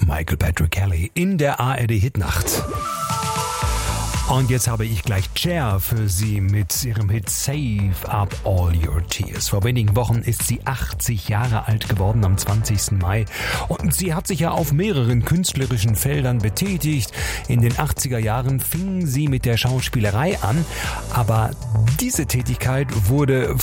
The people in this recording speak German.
Michael Patrick Kelly in der ARD-Hitnacht. Und jetzt habe ich gleich Cher für Sie mit ihrem Hit Save Up All Your Tears. Vor wenigen Wochen ist sie 80 Jahre alt geworden, am 20. Mai. Und sie hat sich ja auf mehreren künstlerischen Feldern betätigt. In den 80er Jahren fing sie mit der Schauspielerei an. Aber diese Tätigkeit wurde